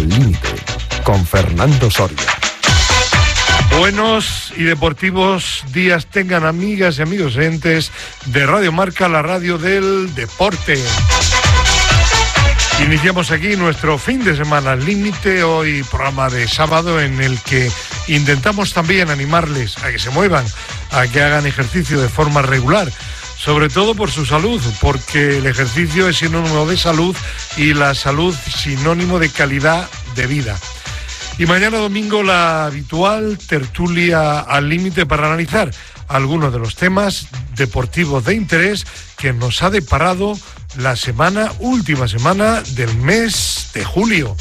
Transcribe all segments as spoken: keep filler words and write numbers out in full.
Al Límite, con Fernando Soria. Buenos y deportivos días tengan amigas y amigos oyentes de Radio Marca, la radio del deporte. Iniciamos aquí nuestro fin de semana al límite, hoy programa de sábado en el que intentamos también animarles a que se muevan, a que hagan ejercicio de forma regular, sobre todo por su salud, porque el ejercicio es sinónimo de salud y la salud sinónimo de calidad de vida. Y mañana domingo la habitual tertulia al límite para analizar algunos de los temas deportivos de interés que nos ha deparado la semana, última semana del mes de julio.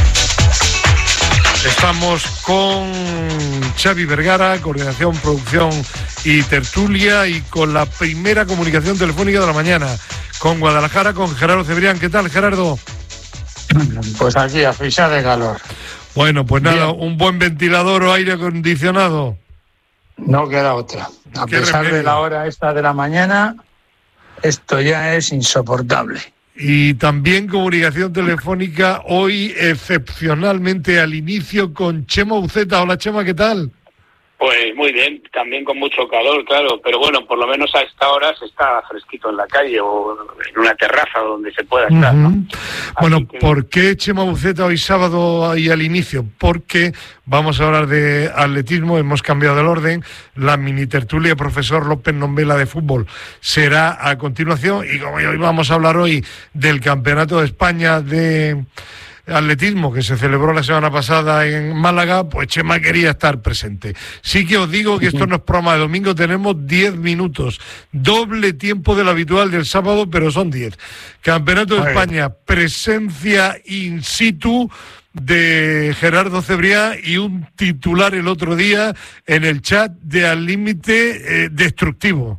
Estamos con Xavi Vergara, coordinación, producción y tertulia, y con la primera comunicación telefónica de la mañana, con Guadalajara, con Gerardo Cebrián. ¿Qué tal, Gerardo? Pues aquí, asfixiado de calor. Bueno, pues nada, bien. Un buen ventilador o aire acondicionado. No queda otra. A pesar remedio? de la hora esta de la mañana, esto ya es insoportable. Y también comunicación telefónica hoy excepcionalmente al inicio con Chema Uceta. Hola, Chema, ¿qué tal? Pues muy bien, también con mucho calor, claro, pero bueno, por lo menos a esta hora se está fresquito en la calle o en una terraza donde se pueda estar, ¿no? Uh-huh. Bueno, que... ¿por qué Chema Uceta hoy sábado ahí al inicio? Porque vamos a hablar de atletismo, hemos cambiado el orden, la mini tertulia profesor López Nombela de fútbol será a continuación, y como hoy vamos a hablar hoy del Campeonato de España de atletismo que se celebró la semana pasada en Málaga, pues Chema quería estar presente. Sí que os digo que esto no es programa de domingo, tenemos diez minutos, doble tiempo del habitual del sábado, pero son diez. Campeonato de España, presencia in situ de Gerardo Cebrián y un titular el otro día en el chat de Al Límite, eh, destructivo.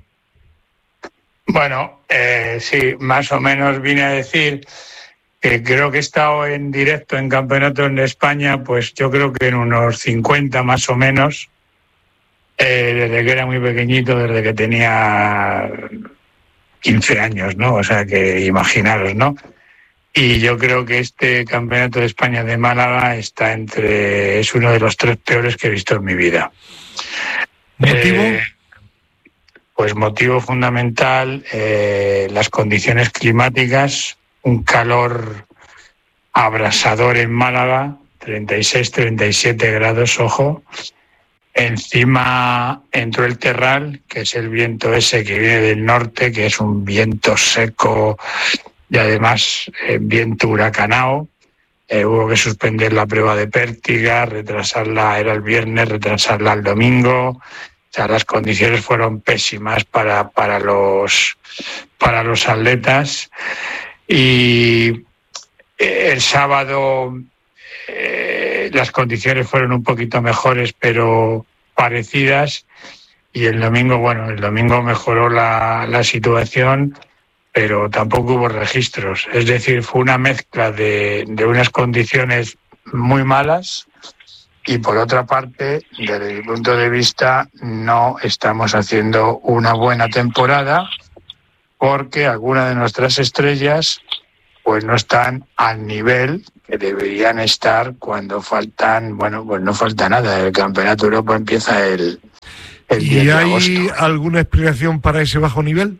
Bueno, eh, sí, más o menos vine a decir que creo que he estado en directo en campeonatos en España, pues yo creo que en unos cincuenta más o menos, eh, desde que era muy pequeñito, desde que tenía quince años, ¿no? O sea que imaginaros, ¿no? Y yo creo que este campeonato de España de Málaga está entre, es uno de los tres peores que he visto en mi vida. ¿Motivo? Eh, pues motivo fundamental, eh, las condiciones climáticas. Un calor abrasador en Málaga, treinta y seis, treinta y siete grados, ojo. Encima entró el terral, que es el viento ese que viene del norte, que es un viento seco y además eh, viento huracanado. Eh, hubo que suspender la prueba de pértiga, retrasarla, era el viernes, retrasarla al domingo. O sea, las condiciones fueron pésimas para, para, los, para los atletas. Y el sábado eh, las condiciones fueron un poquito mejores, pero parecidas. Y el domingo, bueno, el domingo mejoró la, la situación, pero tampoco hubo registros. Es decir, fue una mezcla de, de unas condiciones muy malas y, por otra parte, desde mi punto de vista, no estamos haciendo una buena temporada, porque algunas de nuestras estrellas pues no están al nivel que deberían estar cuando faltan, bueno, pues no falta nada. El Campeonato de Europa empieza el, el diez de agosto. ¿Y hay alguna explicación para ese bajo nivel?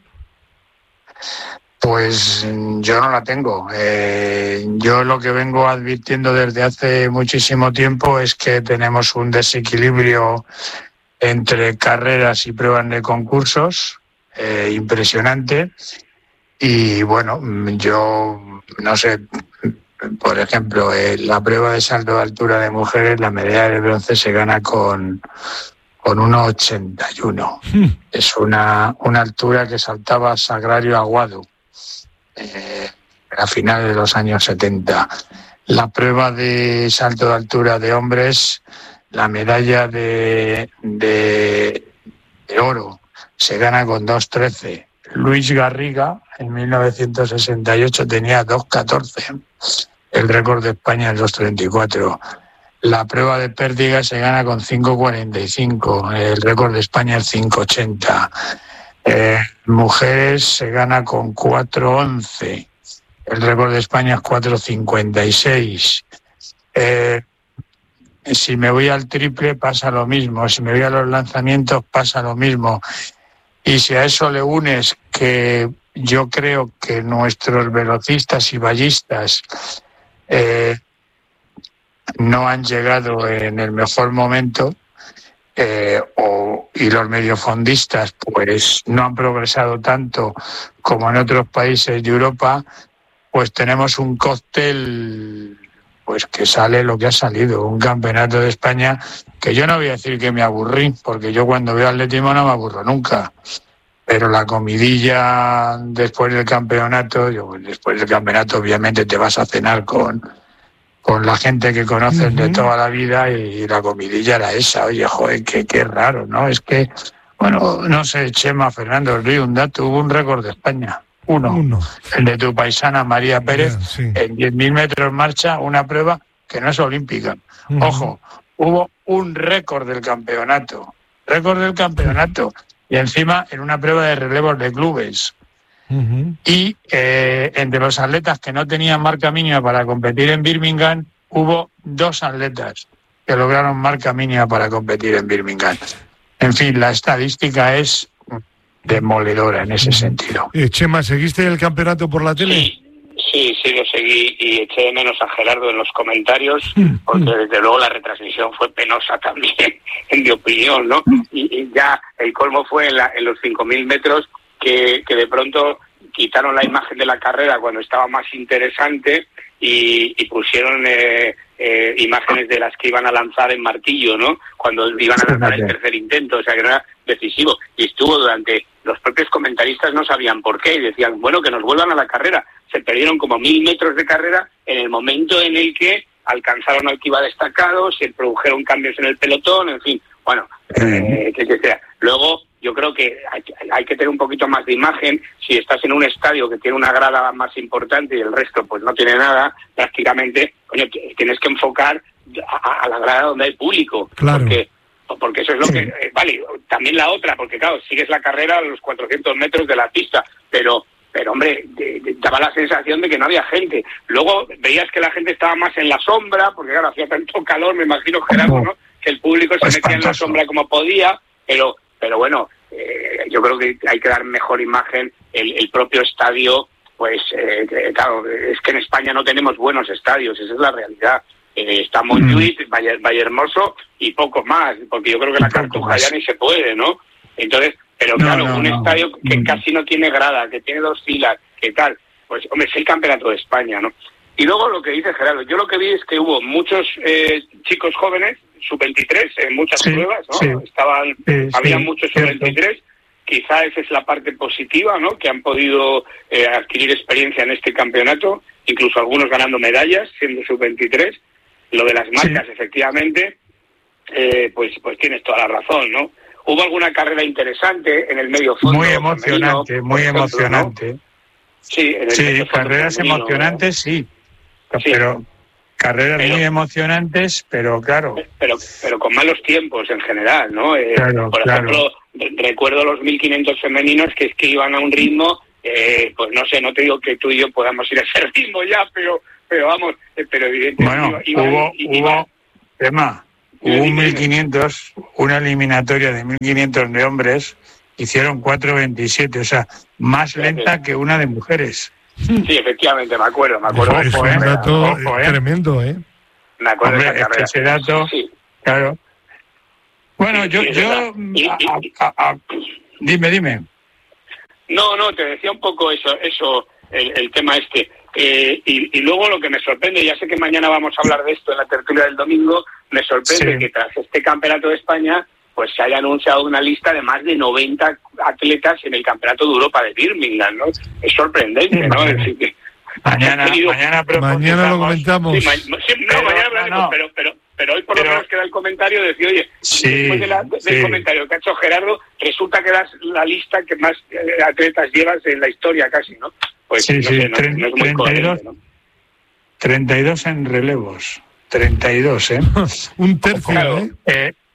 Pues yo no la tengo. Eh, yo lo que vengo advirtiendo desde hace muchísimo tiempo es que tenemos un desequilibrio entre carreras y pruebas de concursos Eh, impresionante. Y bueno, yo no sé, por ejemplo, eh, la prueba de salto de altura de mujeres, la medalla de bronce se gana con con uno ochenta y uno. Hmm. Es una, una altura que saltaba Sagrario Aguado eh, a finales de los años setenta. La prueba de salto de altura de hombres, la medalla de, de, de oro se gana con dos trece. Luis Garriga, en mil novecientos sesenta y ocho, tenía dos catorce. El récord de España es dos treinta y cuatro. La prueba de pértiga se gana con cinco cuarenta y cinco. El récord de España es cinco ochenta. Eh, mujeres se gana con cuatro once. El récord de España es cuatro cincuenta y seis. Eh, si me voy al triple pasa lo mismo, si me voy a los lanzamientos pasa lo mismo. Y si a eso le unes que yo creo que nuestros velocistas y ballistas eh, no han llegado en el mejor momento, eh, o, y los mediofondistas pues no han progresado tanto como en otros países de Europa, pues tenemos un cóctel pues que sale lo que ha salido, un campeonato de España que yo no voy a decir que me aburrí, porque yo cuando veo atletismo no me aburro nunca. Pero la comidilla después del campeonato, yo, después del campeonato obviamente te vas a cenar con, con la gente que conoces uh-huh. de toda la vida, y la comidilla era esa. Oye, joder, qué, qué raro, ¿no? Es que, bueno, no sé, Chema, Fernando, os doy un dato, hubo un récord de España, uno, uno. El de tu paisana María Pérez, yeah, sí. En diez mil metros marcha, una prueba que no es olímpica. Uh-huh. Ojo, hubo un récord del campeonato, récord del campeonato. Y encima en una prueba de relevos de clubes. Uh-huh. Y eh, entre los atletas que no tenían marca mínima para competir en Birmingham, hubo dos atletas que lograron marca mínima para competir en Birmingham. En fin, la estadística es demoledora en ese uh-huh. sentido. Eh, Chema, ¿seguiste el campeonato por la tele? Sí. Sí, sí, lo seguí y eché de menos a Gerardo en los comentarios, porque desde luego la retransmisión fue penosa también, en mi opinión, ¿no? Y, y ya el colmo fue en, la, en los cinco mil metros que, que de pronto quitaron la imagen de la carrera cuando estaba más interesante y, y pusieron eh, eh, imágenes de las que iban a lanzar en martillo, ¿no? Cuando iban a lanzar el tercer intento, o sea que no era decisivo. Y estuvo durante... Los propios comentaristas no sabían por qué y decían, bueno, que nos vuelvan a la carrera. Se perdieron como mil metros de carrera en el momento en el que alcanzaron al que iba destacado, se produjeron cambios en el pelotón, en fin, bueno, eh, que, que sea. Luego, yo creo que hay, hay que tener un poquito más de imagen. Si estás en un estadio que tiene una grada más importante y el resto pues no tiene nada, prácticamente, coño, tienes que enfocar a, a la grada donde hay público. Claro. Porque porque eso es lo que... Eh, vale, también la otra, porque claro, sigues la carrera a los cuatrocientos metros de la pista, pero, pero hombre, de, de, daba la sensación de que no había gente. Luego veías que la gente estaba más en la sombra, porque claro, hacía tanto calor, me imagino, Gerardo, ¿no? Que el público se metía en la sombra como podía, pero, pero bueno, eh, yo creo que hay que dar mejor imagen. El, el propio estadio, pues, eh, que, claro, es que en España no tenemos buenos estadios, esa es la realidad. Eh, está Montjuic, Valle, Vallehermoso y poco más, porque yo creo que la Cartuja ya ni se puede, ¿no? Entonces, pero no, claro, no, un no. estadio que mm. casi no tiene grada, que tiene dos filas, que tal, pues hombre, es el campeonato de España, ¿no? Y luego lo que dice Gerardo, yo lo que vi es que hubo muchos eh, chicos jóvenes, sub veintitrés, en muchas sí, pruebas, ¿no? Sí. Estaban, sí, había sí, muchos sub veintitrés, quizá esa es la parte positiva, ¿no? Que han podido eh, adquirir experiencia en este campeonato, incluso algunos ganando medallas, siendo sub veintitrés. Lo de las marcas, sí. efectivamente, eh, pues pues tienes toda la razón, ¿no? Hubo alguna carrera interesante en el medio fondo. Muy emocionante, femenino, muy ejemplo, emocionante. ¿no? Sí, en el sí carreras femenino, emocionantes, sí. sí. Pero carreras pero, muy emocionantes, pero claro. Pero pero con malos tiempos en general, ¿no? Eh, claro, por claro. ejemplo, recuerdo los mil quinientos femeninos que es que iban a un ritmo, eh, pues no sé, no te digo que tú y yo podamos ir a ese ritmo ya, pero... pero vamos, pero evidentemente... Bueno, iba, hubo, iba, hubo, tema, hubo un mil quinientos, una eliminatoria de mil quinientos de hombres, hicieron cuatro veintisiete, o sea, más lenta que una de mujeres. Sí, efectivamente, me acuerdo, me acuerdo. Es un dato ojo, eh. tremendo, ¿eh? Me acuerdo Hombre, de esa carrera. Ese dato, sí. claro. Bueno, sí, yo... Sí, yo y, a, a, a, dime, dime. No, no, te decía un poco eso, eso el, el tema este. Eh, y, y luego lo que me sorprende, ya sé que mañana vamos a hablar de esto en la tertulia del domingo, me sorprende sí. que tras este campeonato de España pues se haya anunciado una lista de más de noventa atletas en el campeonato de Europa de Birmingham, ¿no? Es sorprendente, sí, ¿no? Es decir, que mañana, tenido... mañana, mañana lo comentamos. Sí, ma... sí, no, pero, mañana hablaremos, no, no. pero, pero, pero hoy por pero... lo menos queda el comentario de decir, oye, sí, después de la, de, sí. del comentario que ha hecho Gerardo, resulta que das la lista que más eh, atletas llevas en la historia casi, ¿no? Pues sí, no, sí, sé, no, treinta, no es muy treinta y dos, coherente, ¿no? treinta y dos en relevos, treinta y dos, ¿eh? Un tercio, claro. ¿eh? eh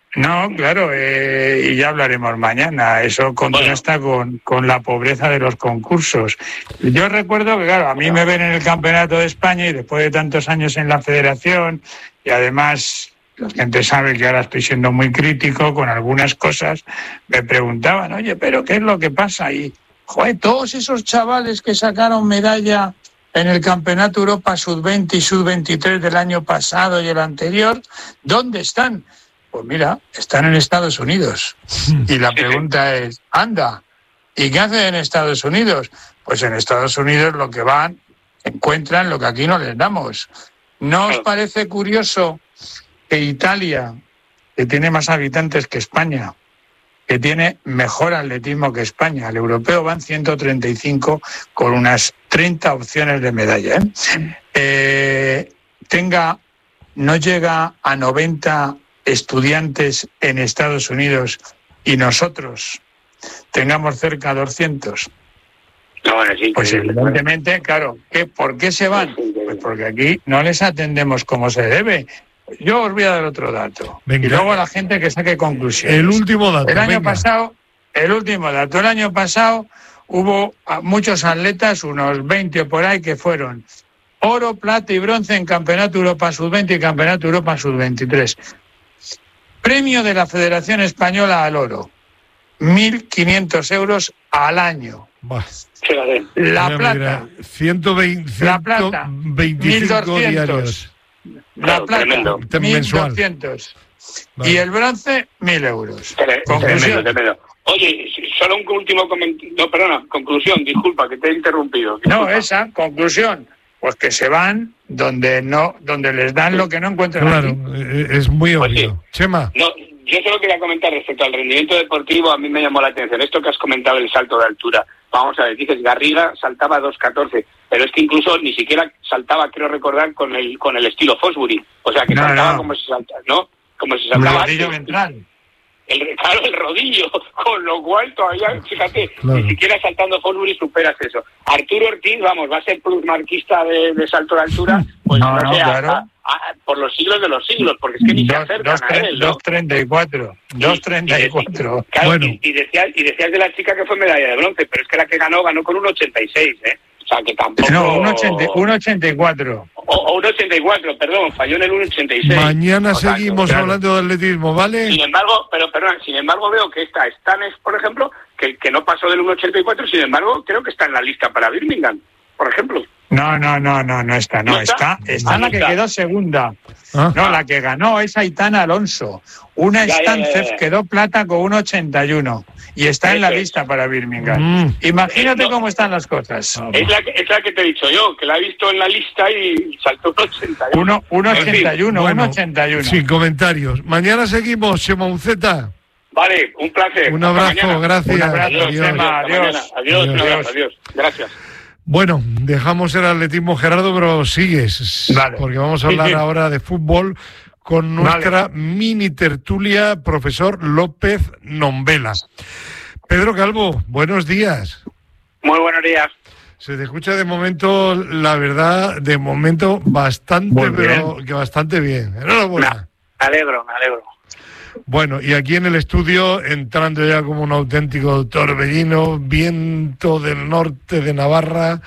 No, claro, eh, y ya hablaremos mañana. Eso contrasta bueno. con, con la pobreza de los concursos. Yo recuerdo que, claro, a mí me ven en el Campeonato de España y después de tantos años en la Federación, y además la gente sabe que ahora estoy siendo muy crítico con algunas cosas, me preguntaban, oye, pero ¿qué es lo que pasa? Y, joder, todos esos chavales que sacaron medalla en el Campeonato Europa sub veinte y sub veintitrés del año pasado y el anterior, ¿dónde están? Pues mira, están en Estados Unidos. Y la pregunta es, anda, ¿y qué hacen en Estados Unidos? Pues en Estados Unidos lo que van, encuentran lo que aquí no les damos. ¿No os parece curioso que Italia, que tiene más habitantes que España, que tiene mejor atletismo que España, el europeo van ciento treinta y cinco con unas treinta opciones de medalla, ¿eh? Eh, tenga, no llega a noventa estudiantes en Estados Unidos y nosotros tengamos cerca de doscientos? No, bueno, sí, pues sí, evidentemente, claro, ¿qué, ¿por qué se van? Pues porque aquí no les atendemos como se debe. Yo os voy a dar otro dato. Venga. Y luego a la gente que saque conclusiones. El último dato. El año venga. pasado, el último dato. El año pasado hubo muchos atletas, unos veinte por ahí, que fueron oro, plata y bronce en Campeonato Europa sub veinte y Campeonato Europa sub veintitrés. Premio de la Federación Española al oro. mil quinientos euros al año. Bah. La plata. ciento veinte, la plata. veinticinco mil doscientos. Diarios. La plata, mil doscientos. Vale. Y el bronce, mil euros. Tremendo, tremendo. Oye, solo un último comentario. No, perdona, conclusión, disculpa que te he interrumpido. Disculpa. No, esa, conclusión. Pues que se van donde no, donde les dan lo que no encuentran. Claro, aquí. Es muy obvio. Pues sí. Chema. No, yo solo quería comentar respecto al rendimiento deportivo, a mí me llamó la atención esto que has comentado, el salto de altura. Vamos a ver, dices, Garriga saltaba dos catorce, pero es que incluso ni siquiera saltaba, creo recordar, con el con el estilo Fosbury. O sea, que no, saltaba no. como si saltaba, ¿no? Como si saltaba. El rodillo ventral. El, claro, el rodillo, con lo cual todavía, fíjate, claro. Ni siquiera saltando Fosbury superas eso. Arturo Ortiz, vamos, va a ser plusmarquista de, de salto de altura, pues no, no, no sé, claro. a, a, por los siglos de los siglos, porque es que ni dos, se acercan dos, a él, ¿no? dos treinta y cuatro, dos treinta y cuatro. Claro, bueno. y, y, decías, y decías de la chica que fue medalla de bronce, pero es que la que ganó, ganó con un ochenta y seis, ¿eh? O sea, que tampoco... No, un ochenta y cuatro. O, o un ochenta y cuatro, perdón, falló en el uno ochenta y seis. Mañana o sea, seguimos claro. hablando de atletismo, ¿vale? Sin embargo, pero perdón, sin embargo veo que esta Stanes, por ejemplo, que, que no pasó del uno ochenta y cuatro, sin embargo, creo que está en la lista para Birmingham, por ejemplo. No, no, no, no, no está, no, ¿No está, está, está ah, la que está. Quedó segunda. ¿Ah? No, la que ganó es Aitana Alonso. Una Stancef quedó plata con un ochenta y uno y está Eso en la es. lista para Birmingham. Mm. Imagínate no, cómo están las cosas. Es la, que, es la que te he dicho yo, que la he visto en la lista y saltó un ochenta y uno. un ochenta y uno, bueno, un ochenta y uno. Sin comentarios. Mañana seguimos, Chema Uceta. Vale, un placer. Un abrazo, gracias. Un abrazo, adiós, Chema, adiós. Adiós, adiós, adiós, adiós. Gracias. Bueno, dejamos el atletismo, Gerardo, pero sigues, vale. Porque vamos a hablar sí, sí. ahora de fútbol con nuestra vale. mini tertulia, profesor López Nombela. Pedro Calvo, buenos días. Muy buenos días. Se te escucha de momento, la verdad, de momento bastante, pero que bastante bien. Enhorabuena. Me alegro, me alegro. Bueno, y aquí en el estudio, entrando ya como un auténtico torbellino, viento del norte de Navarra,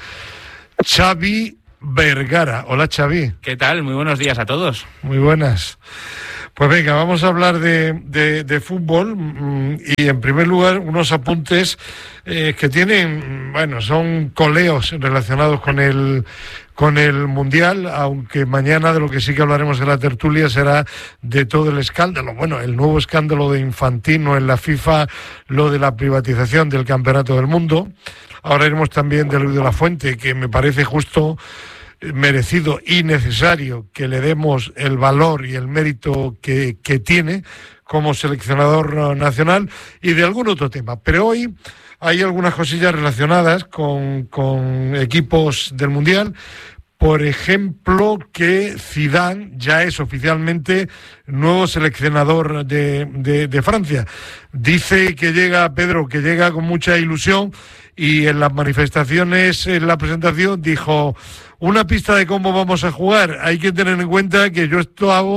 Xavi Vergara. Hola, Xavi. ¿Qué tal? Muy buenos días a todos. Muy buenas. Pues venga, vamos a hablar de, de, de fútbol y en primer lugar unos apuntes eh, que tienen, bueno, son coleos relacionados con el con el Mundial, aunque mañana de lo que sí que hablaremos en la tertulia será de todo el escándalo, bueno, el nuevo escándalo de Infantino en la FIFA, lo de la privatización del Campeonato del Mundo. Ahora iremos también de Luis de la Fuente, que me parece justo, merecido y necesario que le demos el valor y el mérito que, que tiene como seleccionador nacional, y de algún otro tema. Pero hoy hay algunas cosillas relacionadas con, con equipos del Mundial. Por ejemplo, que Zidane ya es oficialmente nuevo seleccionador de, de, de Francia. Dice que llega, Pedro, que llega con mucha ilusión, y en las manifestaciones, en la presentación, dijo: una pista de cómo vamos a jugar. Hay que tener en cuenta que yo esto hago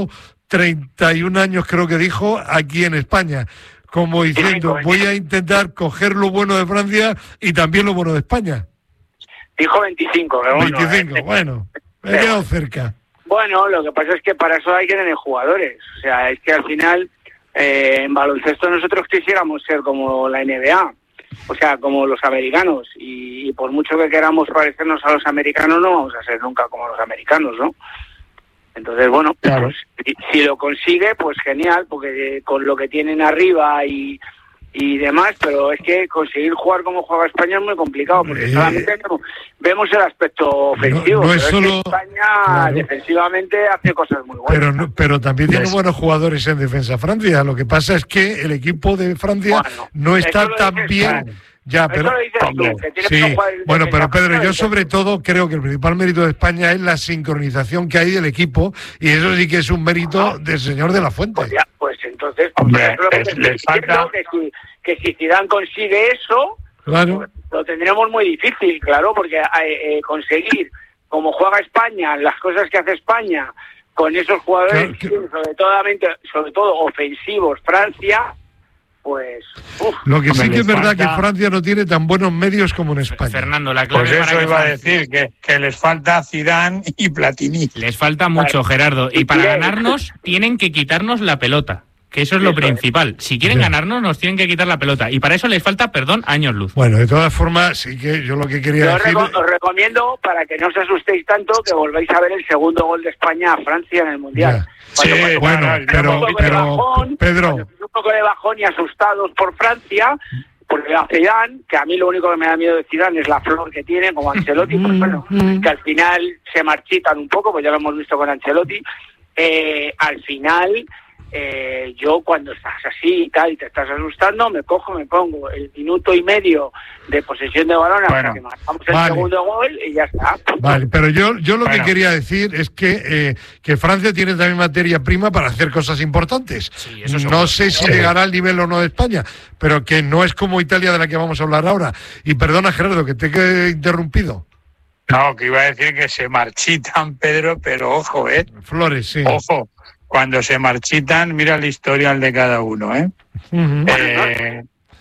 treinta y un años, creo que dijo, aquí en España, como diciendo, voy a intentar coger lo bueno de Francia y también lo bueno de España. Dijo veinticinco, pero bueno, veinticinco, eh, bueno, me he quedado cerca. Bueno, lo que pasa es que para eso hay que tener jugadores. O sea, es que al final, eh, en baloncesto nosotros quisiéramos ser como la N B A, o sea, como los americanos. Y, y por mucho que queramos parecernos a los americanos, no vamos a ser nunca como los americanos, ¿no? Entonces, bueno, claro. pues, si, si lo consigue, pues genial, porque con lo que tienen arriba y, y demás, pero es que conseguir jugar como juega España es muy complicado, porque eh, solamente vemos el aspecto ofensivo, no, no es pero solo, es que España claro, defensivamente hace cosas muy buenas. Pero, no, pero también tiene buenos jugadores en defensa Francia, lo que pasa es que el equipo de Francia bueno, no está tan bien... Claro. Ya, pero tú, que sí, bueno, pero Pedro, yo sobre todo creo que el principal mérito de España es la sincronización que hay del equipo, y eso sí que es un mérito del señor de la Fuente. Pues, ya, pues entonces, pues, Hombre, es, que, les falta... que, si, que si Zidane consigue eso, claro, pues, lo tendremos muy difícil, claro, porque eh, eh, conseguir, como juega España, las cosas que hace España, con esos jugadores, claro, que... sobre, todo, sobre todo ofensivos, Francia... Pues, uf, lo que sí que es verdad falta... que Francia no tiene tan buenos medios como en España. Fernando, la clave pues eso para que iba Francia... a decir, que, que les falta Zidane y Platini. Les falta mucho, claro, Gerardo. Y para ganarnos tienen que quitarnos la pelota, que eso es lo eso principal. Es. Si quieren sí. ganarnos, nos tienen que quitar la pelota. Y para eso les falta, perdón, años luz. Bueno, de todas formas, sí que yo lo que quería yo decir... Os recomiendo, para que no os asustéis tanto, que volváis a ver el segundo gol de España a Francia en el Mundial. Ya. Sí, cuando, bueno, cuando, pero, pero, pero bajón, Pedro... un poco de bajón y asustados por Francia, porque a Zidane, que a mí lo único que me da miedo de Zidane es la flor que tiene, como Ancelotti, pues bueno, que al final se marchitan un poco, pues ya lo hemos visto con Ancelotti, eh, al final... Eh, yo cuando estás así y tal y te estás asustando, me cojo, me pongo el minuto y medio de posesión de balón hasta bueno, que marcamos el vale. segundo gol y ya está. Vale, pero yo yo lo bueno. que quería decir es que eh, que Francia tiene también materia prima para hacer cosas importantes. Sí, eso no sé si sí. llegará al nivel o no de España, pero que no es como Italia, de la que vamos a hablar ahora. Y perdona, Gerardo, que te he interrumpido. No, que iba a decir que se marchitan, Pedro, pero ojo, ¿eh? Flores, sí. Ojo. Cuando se marchitan, mira el historial de cada uno, ¿eh? Uh-huh. eh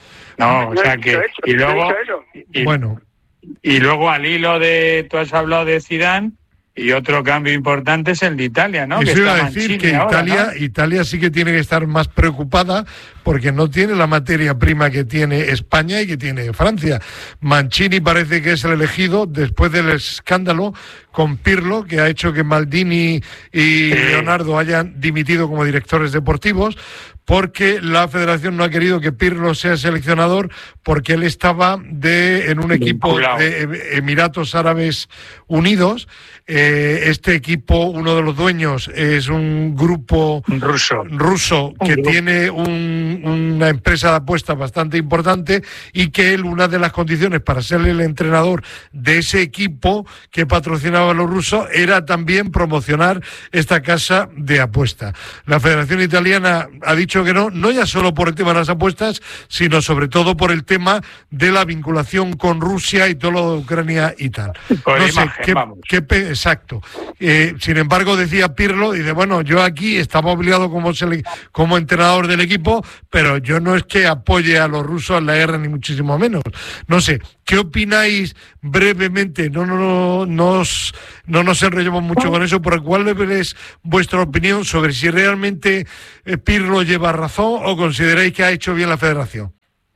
no, o sea que... Y luego, y, bueno. y luego al hilo de... Tú has hablado de Zidane, y otro cambio importante es el de Italia, ¿no? Eso que iba está a decir Mancini que ahora, Italia, ¿no? Italia sí que tiene que estar más preocupada porque no tiene la materia prima que tiene España y que tiene Francia. Mancini parece que es el elegido después del escándalo con Pirlo, que ha hecho que Maldini y sí. Leonardo hayan dimitido como directores deportivos, porque la federación no ha querido que Pirlo sea seleccionador porque él estaba de en un equipo de Emiratos Árabes Unidos. Eh, este equipo, uno de los dueños, es un grupo ruso, ruso que tiene un, una empresa de apuestas bastante importante, y que él, una de las condiciones para ser el entrenador de ese equipo que patrocinaba a los rusos era también promocionar esta casa de apuestas. La Federación Italiana ha dicho que no, no ya solo por el tema de las apuestas, sino sobre todo por el tema de la vinculación con Rusia y todo lo de Ucrania y tal. Por no imagen, sé, qué, qué, exacto. Eh, sin embargo, decía Pirlo, dice, bueno, yo aquí estaba obligado como, como entrenador del equipo, pero yo no es que apoye a los rusos en la guerra, ni muchísimo menos. No sé, ¿qué opináis brevemente? No, no, no, no, os, no nos enrollemos mucho con eso, pero ¿cuál es vuestra opinión sobre si realmente eh, Pirlo lleva razón o consideráis que ha hecho bien la federación?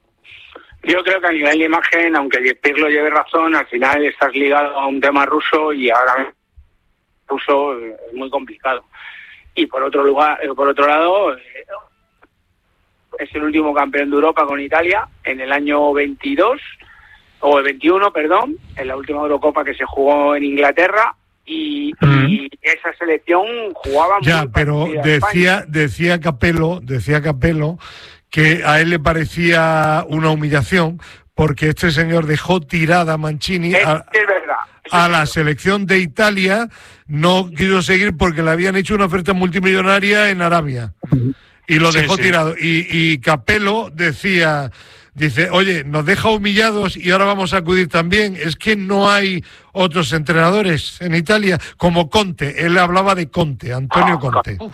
Yo creo que a nivel de imagen, aunque Pirlo lleve razón, al final estás ligado a un tema ruso y ahora ruso es muy complicado. Y por otro lugar, por otro lado, es el último campeón de Europa con Italia en el año veintidós o el veintiuno, perdón, en la última Eurocopa que se jugó en Inglaterra. Y, mm. y esa selección jugaba ya, muy pero decía decía Capello, decía Capello que a él le parecía una humillación porque este señor dejó tirada a Mancini es, a, es verdad, a es la verdad. selección de Italia, no quiso seguir porque le habían hecho una oferta multimillonaria en Arabia y lo dejó sí, sí. tirado. Y, y Capello decía, dice, oye, nos deja humillados y ahora vamos a acudir también. Es que no hay otros entrenadores en Italia como Conte. Él hablaba de Conte, Antonio oh, Conte. Uf.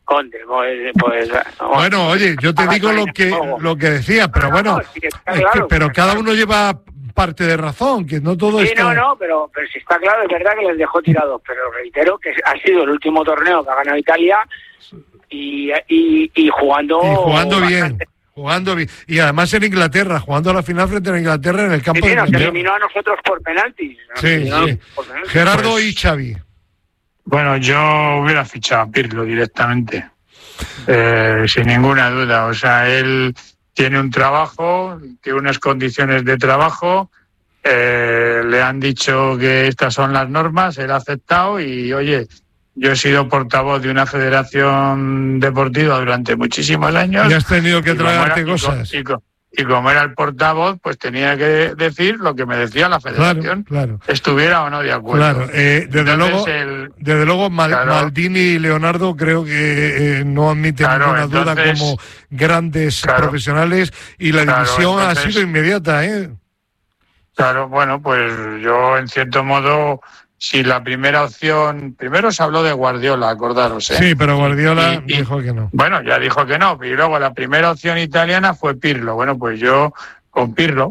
Conte, pues, pues bueno, oye, yo te digo lo que lo que decía, pero bueno, no, sí, claro, que, pero cada uno lleva parte de razón, que no todo es. Sí, no, no, pero, pero si está claro, es verdad que les dejó tirados, pero reitero que ha sido el último torneo que ha ganado Italia y, y, y jugando. Y jugando bien. Bastante. Jugando bien. Y además en Inglaterra, jugando a la final frente a Inglaterra en el campo sí, sí, de nos eliminó a nosotros por penaltis. Sí, sí. Por penaltis. Gerardo pues, y Xavi. Bueno, yo hubiera fichado a Pirlo directamente, eh, sin ninguna duda. O sea, él tiene un trabajo, tiene unas condiciones de trabajo, eh, le han dicho que estas son las normas, él ha aceptado y, oye, yo he sido portavoz de una federación deportiva durante muchísimos años. Y has tenido que tragarte cosas. Y, y, y como era el portavoz, pues tenía que decir lo que me decía la federación, claro, claro. estuviera o no de acuerdo. Claro, eh, desde, luego, el, desde luego, Mal, claro, Maldini y Leonardo creo que eh, no admiten claro, ninguna entonces, duda como grandes claro, profesionales y la claro, división entonces, ha sido inmediata, ¿eh? Claro, bueno, pues yo en cierto modo... Si la primera opción... Primero se habló de Guardiola, acordaros, ¿eh? Sí, pero Guardiola y, y, dijo que no. Bueno, ya dijo que no. Y luego la primera opción italiana fue Pirlo. Bueno, pues yo con Pirlo.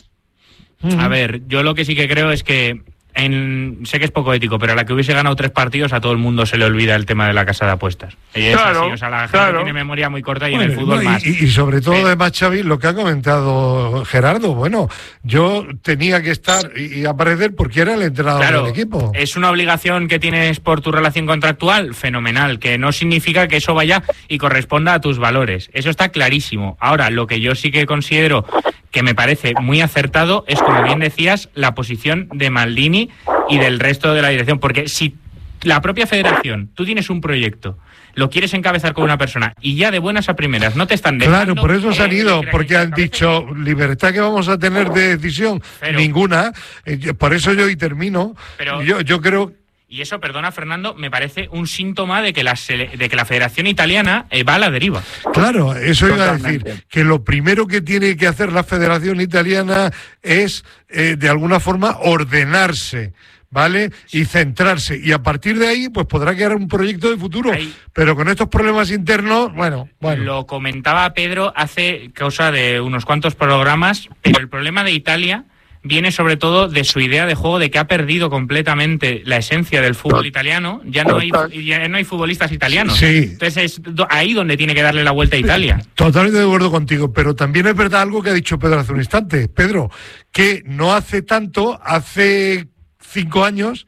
A ver, yo lo que sí que creo es que... En, sé que es poco ético, pero a la que hubiese ganado tres partidos a todo el mundo se le olvida el tema de la casa de apuestas. Y es claro, así, o sea, la gente claro. tiene memoria muy corta y bueno, en el fútbol no, más. Y, y sobre todo, pero, además, Xavi, lo que ha comentado Gerardo, bueno, yo tenía que estar y, y aparecer porque era el entrenador claro, del equipo. Es una obligación que tienes por tu relación contractual, fenomenal, que no significa que eso vaya y corresponda a tus valores. Eso está clarísimo. Ahora, lo que yo sí que considero que me parece muy acertado es, como bien decías, la posición de Maldini y del resto de la dirección, porque si la propia federación, tú tienes un proyecto, lo quieres encabezar con una persona y ya de buenas a primeras no te están dejando... Claro, por eso se han ido, porque han dicho, libertad que vamos a tener de decisión, pero, ninguna, eh, por eso yo y termino, pero, yo, yo creo... Y eso, perdona Fernando, me parece un síntoma de que la, de que la Federación Italiana eh, va a la deriva. Claro, eso iba a decir, que lo primero que tiene que hacer la Federación Italiana es, eh, de alguna forma, ordenarse, ¿vale? Y centrarse. Y a partir de ahí, pues podrá crear un proyecto de futuro. Ahí. Pero con estos problemas internos, bueno, bueno. Lo comentaba Pedro hace cosa de unos cuantos programas, pero el problema de Italia viene sobre todo de su idea de juego, de que ha perdido completamente la esencia del fútbol italiano. Ya no hay, ya no hay futbolistas italianos. Sí. Entonces es ahí donde tiene que darle la vuelta a Italia. Totalmente de acuerdo contigo, pero también es verdad algo que ha dicho Pedro hace un instante. Pedro, que no hace tanto, hace cinco años,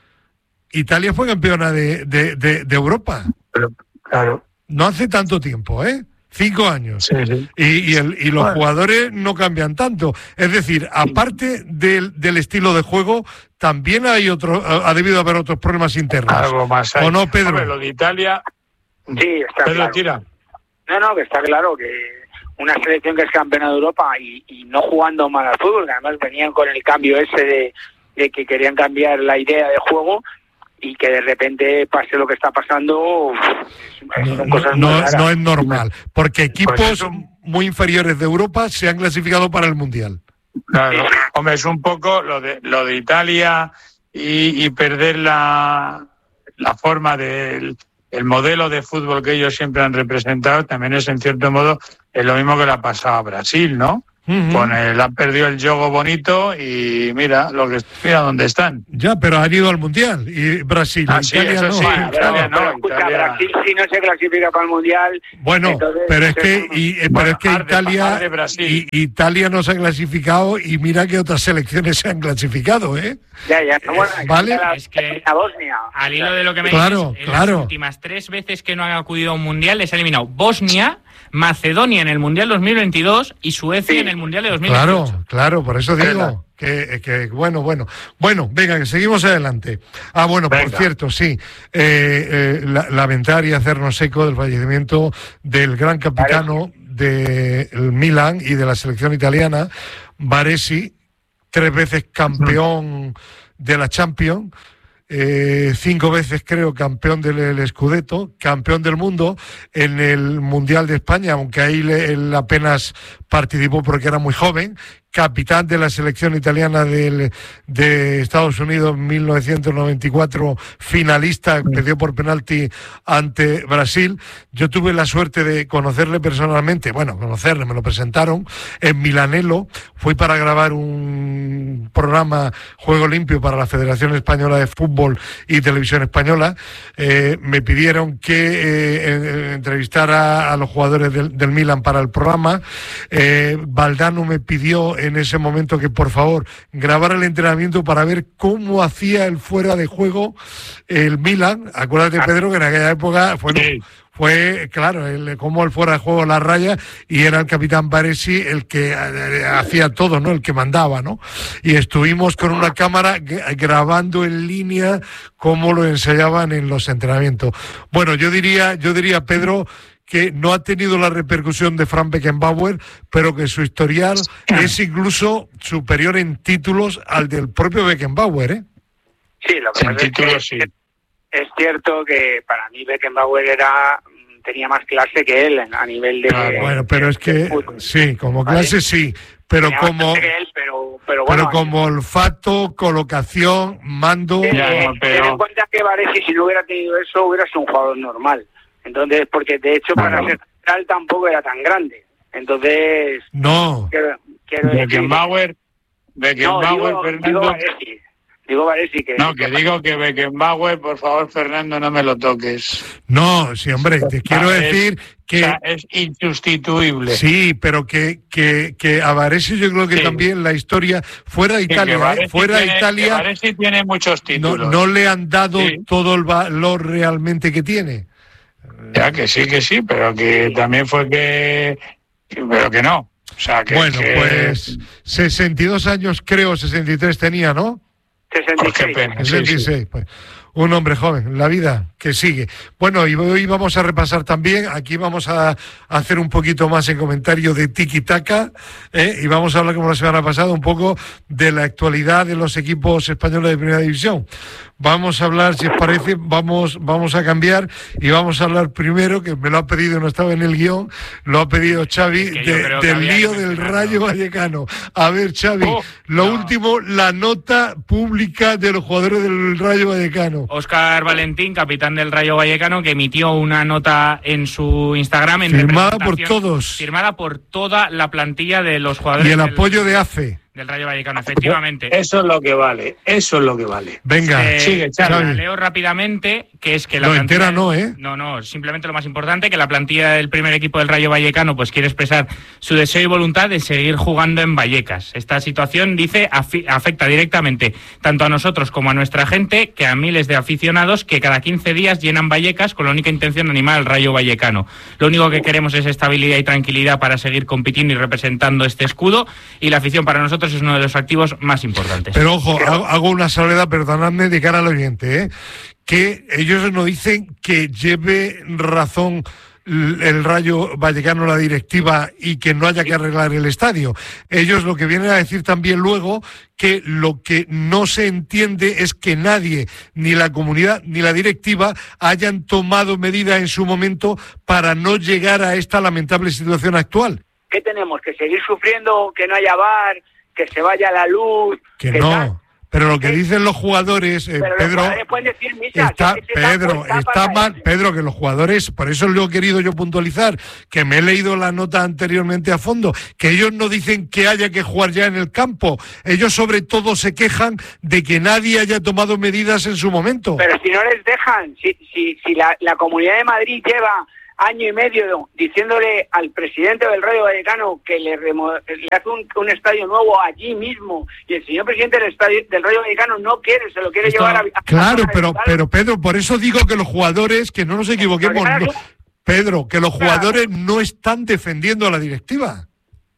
Italia fue campeona de, de, de, de Europa. Pero, claro. No hace tanto tiempo, ¿eh? Cinco años. Sí, sí. Y, y, el, y los bueno. jugadores no cambian tanto. Es decir, aparte del, del estilo de juego, también hay otro, ha debido haber otros problemas internos. Algo más hay. ¿O no, Pedro? Hombre, lo de Italia... Sí, está Pedro, claro. Tira. No, no, que está claro que una selección que es campeona de Europa y, y no jugando mal al fútbol, que además venían con el cambio ese de, de que querían cambiar la idea de juego, y que de repente pase lo que está pasando, son no, cosas no, muy raras. No es normal, porque equipos pues un... muy inferiores de Europa se han clasificado para el Mundial. Claro, hombre, es un poco lo de lo de Italia y, y perder la, la forma del el modelo de fútbol que ellos siempre han representado, también es en cierto modo es lo mismo que le ha pasado a Brasil, ¿no? Uh-huh. Con el, han perdido el juego bonito y mira lo que mira dónde están. Ya, pero han ido al Mundial y Brasil, ah, Italia sí, eso no. Sí, bueno, Italia pero, no, pero escucha, Italia... Brasil sí no se clasifica para el Mundial. Bueno, entonces, pero es que y, bueno, pero es que Italia y, Italia no se ha clasificado y mira que otras selecciones se han clasificado, ¿eh? Ya, ya. Bueno, ¿vale? La, es que la Bosnia. Al hilo de lo que me claro, dices, claro. las últimas tres veces que no han acudido a un Mundial les ha eliminado Bosnia, Macedonia en el Mundial dos mil veintidós y Suecia sí. en el Mundial de dos mil veintiocho. Claro, claro, por eso digo que, que bueno, bueno. Bueno, venga, que seguimos adelante. Ah, bueno, venga. Por cierto, sí, eh, eh, la, lamentar y hacernos eco del fallecimiento del gran capitano del Milan y de la selección italiana, Baresi, tres veces campeón de la Champions, Eh, cinco veces creo campeón del el Scudetto, campeón del mundo en el Mundial de España, aunque ahí le, él apenas participó porque era muy joven, capitán de la selección italiana del, de Estados Unidos en mil novecientos noventa y cuatro, finalista, perdió por penalti ante Brasil. Yo tuve la suerte de conocerle personalmente, bueno, conocerle, me lo presentaron en Milanello, fui para grabar un programa Juego Limpio para la Federación Española de Fútbol y Televisión Española. Eh, me pidieron que eh, entrevistara a los jugadores del, del Milan para el programa. eh, Valdano me pidió en ese momento que por favor grabara el entrenamiento para ver cómo hacía el fuera de juego el Milan. Acuérdate, Pedro, que en aquella época fue, sí. fue claro, el, como el fuera de juego la raya, y era el capitán Baresi el que eh, hacía todo, ¿no? El que mandaba, ¿no? Y estuvimos con una cámara grabando en línea cómo lo ensayaban en los entrenamientos. Bueno, yo diría, yo diría, Pedro, que no ha tenido la repercusión de Frank Beckenbauer, pero que su historial es incluso superior en títulos al del propio Beckenbauer, ¿eh? Sí, lo que pasa es que sí. Es cierto que para mí Beckenbauer era tenía más clase que él a nivel de... Claro, bueno, pero es que sí, como clase sí, pero tenía como él, pero, pero, bueno, pero como olfato, colocación, mando... Ten, ya, no, pero... ten en cuenta que Baresi, si no hubiera tenido eso, hubiera sido un jugador normal. Entonces, porque de hecho para ser central tampoco era tan grande. Entonces... No. Quiero, quiero Beckenbauer, Beckenbauer, no, digo, Fernando... Digo Baresi. Digo Baresi que... No, que digo que Beckenbauer, por favor, Fernando, no me lo toques. No, sí, hombre, te quiero es, decir que... O sea, es insustituible. Sí, pero que, que, que a Baresi yo creo que sí. también la historia, fuera de Italia, sí, ¿eh? fuera tiene, de Italia... Baresi tiene muchos títulos. No, no le han dado sí. todo el valor realmente que tiene. Ya, que sí, que sí, pero que también fue que... Pero que no. O sea, que, bueno, que... pues sesenta y dos años creo, sesenta y tres tenía, ¿no? sesenta y seis. Qué pena, sesenta y seis, sí, sí. Pues, un hombre joven, la vida que sigue. Bueno, y hoy vamos a repasar también, aquí vamos a hacer un poquito más en comentario de tiki-taka, ¿eh? Y vamos a hablar, como la semana pasada, un poco de la actualidad de los equipos españoles de Primera División. Vamos a hablar, si os parece, vamos, vamos a cambiar y vamos a hablar primero, que me lo ha pedido, no estaba en el guión, lo ha pedido Xavi, es que de, del lío del Rayo Vallecano. A ver, Xavi, oh, lo no. último, la nota pública de los jugadores del Rayo Vallecano. Óscar Valentín, capitán del Rayo Vallecano, que emitió una nota en su Instagram en firmada por todos, firmada por toda la plantilla de los jugadores y el del, apoyo de A C E del Rayo Vallecano, efectivamente. Eso es lo que vale, eso es lo que vale. Venga, eh, sigue, Xavi. La leo rápidamente, que es que la no, plantilla... entera no, ¿eh? No, no, simplemente lo más importante, que la plantilla del primer equipo del Rayo Vallecano pues quiere expresar su deseo y voluntad de seguir jugando en Vallecas. Esta situación, dice, afecta directamente tanto a nosotros como a nuestra gente, que a miles de aficionados que cada quince días llenan Vallecas con la única intención de animar al Rayo Vallecano. Lo único que queremos es estabilidad y tranquilidad para seguir compitiendo y representando este escudo, y la afición para nosotros es uno de los activos más importantes. Pero ojo, hago una salvedad, perdonadme, de cara al oyente, ¿eh? Que ellos nos dicen que lleve razón el Rayo Vallecano, la directiva, y que no haya que arreglar el estadio. Ellos lo que vienen a decir también luego, que lo que no se entiende es que nadie, ni la comunidad ni la directiva, hayan tomado medidas en su momento para no llegar a esta lamentable situación actual. ¿Qué tenemos? ¿Que seguir sufriendo, que no haya V A R, que se vaya la luz? Que, que no... Tal. Pero lo que dicen los jugadores, eh, Pero Pedro, los jugadores decir, misa, está, que Pedro, está, está mal, él. Pedro, que los jugadores, por eso lo he querido yo puntualizar, que me he leído la nota anteriormente a fondo, que ellos no dicen que haya que jugar ya en el campo, ellos sobre todo se quejan de que nadie haya tomado medidas en su momento. Pero si no les dejan, si, si, si la, la Comunidad de Madrid lleva año y medio diciéndole al presidente del Rayo Vallecano que le, remo- le hace un, un estadio nuevo allí mismo, y el señor presidente del, estadio, del Rayo Vallecano no quiere, se lo quiere Esto, llevar a... a claro, a pero, pero Pedro, por eso digo que los jugadores, que no nos equivoquemos, no, Pedro, que los jugadores no están defendiendo a la directiva.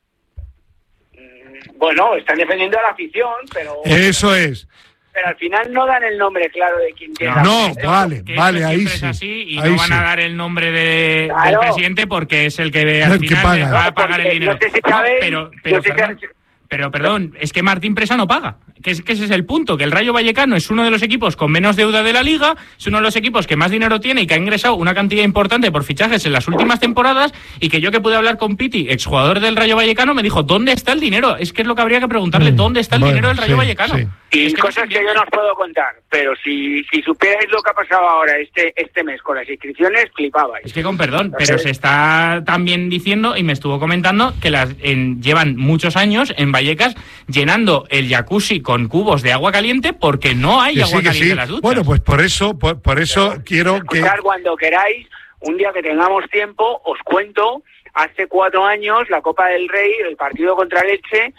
Bueno, están defendiendo a la afición, pero... Eso es. Pero al final no dan el nombre claro de quien tiene. No, no vale, vale, ahí sí. Es así, y ahí no van sí. a dar el nombre de, claro. del presidente porque es el que al el final que paga. va a pagar porque, el dinero. No sé si sabéis, pero, pero, no sé Fernando, si, Pero, perdón, es que Martín Presa no paga. Que, es, que ese es el punto, que el Rayo Vallecano es uno de los equipos con menos deuda de la Liga, es uno de los equipos que más dinero tiene y que ha ingresado una cantidad importante por fichajes en las últimas temporadas, y que yo que pude hablar con Piti, exjugador del Rayo Vallecano, me dijo, ¿dónde está el dinero? Es que es lo que habría que preguntarle, ¿dónde está el bueno, dinero del Rayo sí, Vallecano? sí. Y Es que cosas no que yo no os puedo contar, pero si, si supierais lo que ha pasado ahora este este mes con las inscripciones, flipabais. Es que con perdón, pero se está también diciendo, y me estuvo comentando, que las en, llevan muchos años en Vallecas llenando el jacuzzi con cubos de agua caliente porque no hay Que agua sí, que caliente sí. en las duchas. Bueno, pues por eso, por, por eso Pero, quiero que... escuchar cuando queráis, un día que tengamos tiempo, os cuento, hace cuatro años, la Copa del Rey, el partido contra el Elche,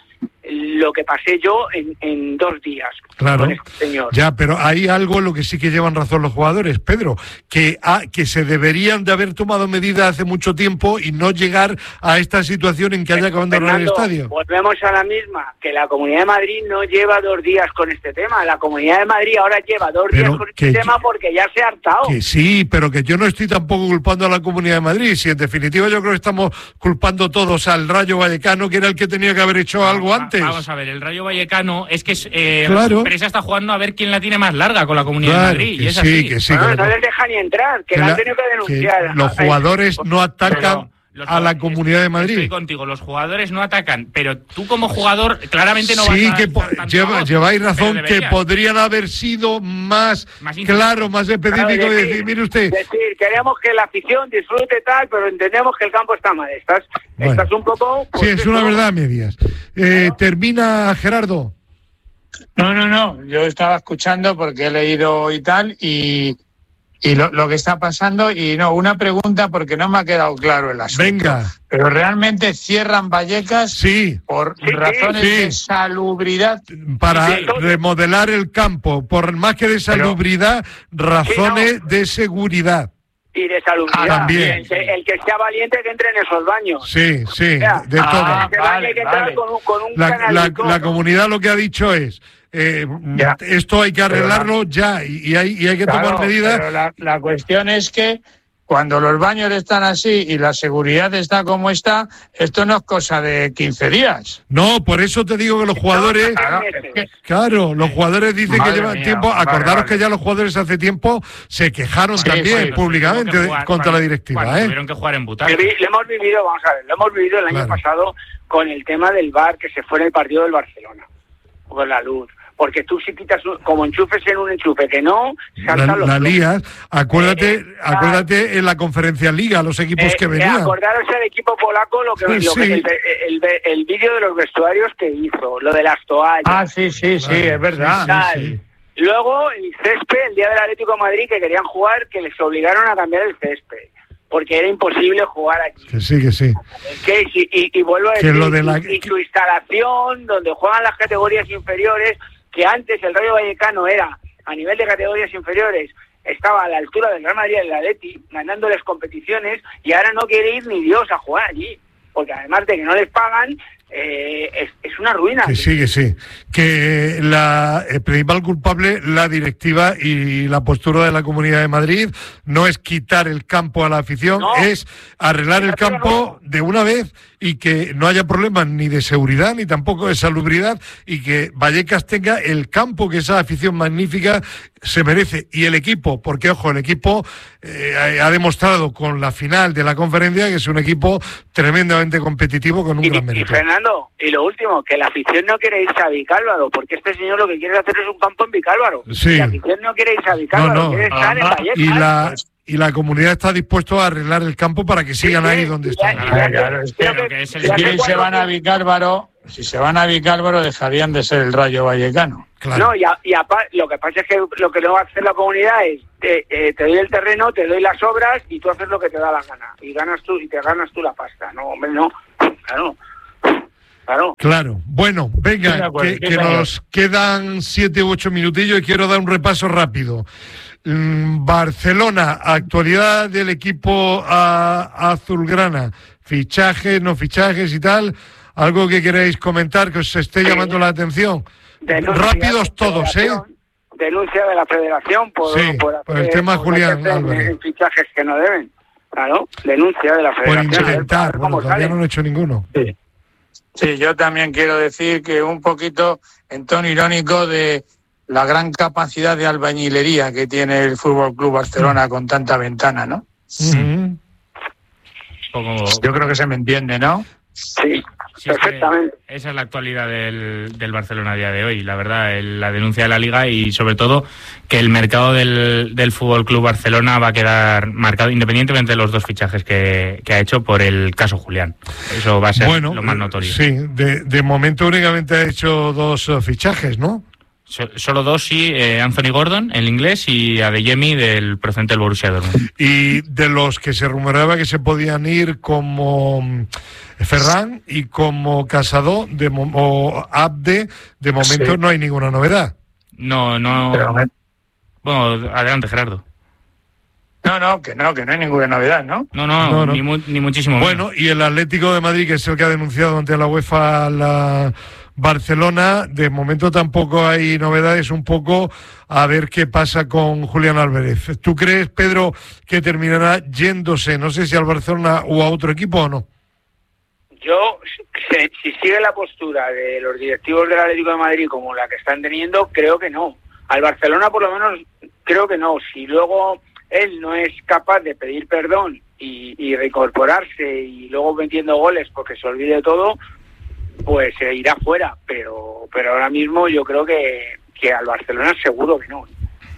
lo que pasé yo en, en dos días Claro, con este señor. ya, pero hay algo en lo que sí que llevan razón los jugadores, Pedro, que, ah, que se deberían de haber tomado medidas hace mucho tiempo y no llegar a esta situación en que haya que abandonar el Fernando, estadio. volvemos a la misma, que la Comunidad de Madrid no lleva dos días con este tema. La Comunidad de Madrid ahora lleva dos Pero días con que este yo- tema porque ya se ha hartado. Que sí, pero que yo no estoy tampoco culpando a la Comunidad de Madrid. Si en definitiva yo creo que estamos culpando todos al Rayo Vallecano, que era el que tenía que haber hecho algo Va- antes. Vamos a ver, el Rayo Vallecano es que eh, Claro. Presa está jugando a ver quién la tiene más larga con la Comunidad Claro, de Madrid. que y es sí, así. que sí. Bueno, que no la- les deja ni entrar, que, que la la- han tenido que que denunciar. los Ay, jugadores no atacan Pero los a la jugadores- Comunidad de Madrid. Estoy contigo, los jugadores no atacan, pero tú como jugador claramente no Sí, vas a que po- alzar tanto lleva- la voz, lleváis pero razón, que deberías. podrían haber sido más, Más claro, más específico Claro, y decir- decir, mire usted, Decir, queremos que la afición disfrute tal, pero entendemos que el campo está mal. Estás, Bueno. estás un poco... sí, pues, es una eso. verdad a medias. Eh, termina Gerardo. No, no, no. Yo estaba escuchando porque he leído y tal, y, y lo, lo que está pasando. Y no, una pregunta porque no me ha quedado claro el asunto. Venga, Pero realmente cierran Vallecas sí, por Sí, sí, razones sí. de salubridad. para Sí, sí. remodelar el campo, por más que de salubridad, razones Sí, no. de seguridad. Y de salubridad. Ah, también. El, que- el que sea valiente que entre en esos baños. Sí, sí, Ya. de Ah, todo. Que vaya vale, que entrar vale. con un, con un La, la, canalico, la ¿no? comunidad lo que ha dicho es, eh, Ya. esto hay que arreglarlo ya y, y hay, y hay que Claro, tomar medidas. pero la, la cuestión es que cuando los baños están así y la seguridad está como está, esto no es cosa de quince días. No, por eso te digo que los jugadores... Claro, es que- Claro, los jugadores dicen Madre que llevan mía, tiempo. vale, Acordaros vale. que ya los jugadores hace tiempo se quejaron Sí, también sí, Cuando públicamente tuvieron que jugar- contra cuando- la directiva, cuando ¿eh? Tuvieron que jugar en Lo butacas. vi- lo hemos vivido, vamos a ver, lo hemos vivido el año Claro. pasado con el tema del V A R que se fue en el partido del Barcelona, con la luz. Porque tú si quitas, un- como enchufes en un enchufe que no, La, saltan los la plomos. lías. Acuérdate, Eh, acuérdate en la conferencia Liga, los equipos Eh, que eh, venían. acordaros el equipo polaco, lo que, Sí, lo que- sí. el, el, el vídeo de los vestuarios que hizo, lo de las toallas. Ah, sí, sí, sí, Vale, es verdad. sí, tal. sí. Luego el césped, el día del Atlético de Madrid, que querían jugar, que les obligaron a cambiar el césped, porque era imposible jugar aquí. Que sí, que sí. Que, y, y, y vuelvo a Que decir, lo de la- y, y su instalación, donde juegan las categorías inferiores, que antes el Rayo Vallecano era, a nivel de categorías inferiores, estaba a la altura del Real Madrid y del Atleti, ganándoles competiciones, y ahora no quiere ir ni Dios a jugar allí, porque además de que no les pagan, eh, es, es una ruina. Que sí, que sí. Que la el principal culpable, la directiva y la postura de la Comunidad de Madrid, no es quitar el campo a la afición, No. es arreglar el Pero campo de una vez y que no haya problemas ni de seguridad ni tampoco de salubridad y que Vallecas tenga el campo que esa afición magnífica se merece. Y el equipo, porque ojo, el equipo eh, ha demostrado con la final de la conferencia que es un equipo tremendamente competitivo con un Y, gran y mérito. Fernando, y lo último, que la afición no quiere irse a Vicálvaro, porque este señor lo que quiere hacer es un campo en Vicálvaro. Sí. La afición no quiere irse a Vicálvaro, No, no. quiere estar en Ajá. Vallecas. Y la, y la comunidad está dispuesta a arreglar el campo para que sigan Sí, ahí sí, donde y están. ya- y Claro, ya- claro, es que- creo Pero que es el- Si ya sé quieren se cuándo- van a Vicálvaro, si se van a Vicálvaro dejarían de ser el Rayo Vallecano. Claro. No, y, a- y apa- lo que pasa es que lo que no va a hacer la comunidad es te, eh, te doy el terreno, te doy las obras y tú haces lo que te da la gana. Y ganas tú y te ganas tú la pasta. No, hombre, no. Claro. Claro. Claro. Bueno, Sí, de venga, acuerdo, que, sí, que señor. nos quedan siete u ocho minutillos y quiero dar un repaso rápido. Mm, Barcelona, actualidad del equipo a- azulgrana, fichajes, no fichajes y tal. ¿Algo que queráis comentar que os esté llamando la atención? Denuncia Rápidos de la todos, ¿eh? federación, Denuncia de la federación por, Sí, por el hacer- tema por Julián meterse en- Álvarez. en fichajes que no deben. Claro, denuncia de la Por federación. a ver- a intentar. ver Bueno, cómo todavía sale. no han hecho ninguno. Sí. Sí, yo también quiero decir que un poquito en tono irónico de la gran capacidad de albañilería que tiene el Fútbol Club Barcelona con tanta ventana, ¿no? Mm. Como... Yo creo que se me entiende, ¿no? Sí, Sí, es que perfectamente. esa es la actualidad del, del Barcelona a día de hoy, la verdad, el- la denuncia de la Liga y sobre todo que el mercado del, del Fútbol Club Barcelona va a quedar marcado independientemente de los dos fichajes que, que ha hecho por el caso Julián. Eso va a ser Bueno, lo más notorio. sí, de, de momento únicamente ha hecho dos eh, fichajes, ¿no? So- solo dos, sí, eh, Anthony Gordon, el inglés, y Adeyemi, del procedente del Borussia Dortmund. Y de los que se rumoreaba que se podían ir como mm, Ferran y como Casado de, mo- o Abde, de momento Sí. no hay ninguna novedad. No, no... Pero, Bueno, adelante, Gerardo. no, no, que no, que no hay ninguna novedad, ¿no? No, no, No, no. Ni, mu- ni muchísimo menos. Bueno, y el Atlético de Madrid, que es el que ha denunciado ante la UEFA a la Barcelona, de momento tampoco hay novedades, un poco a ver qué pasa con Julián Álvarez. ¿Tú crees, Pedro, que terminará yéndose, no sé si al Barcelona o a otro equipo o no? Yo, si, si sigue la postura de los directivos del Atlético de Madrid como la que están teniendo, creo que no. Al Barcelona, por lo menos, creo que no. Si luego él no es capaz de pedir perdón y, y reincorporarse y luego metiendo goles porque se olvide todo, pues se irá fuera. Pero, pero ahora mismo yo creo que, que al Barcelona seguro que no.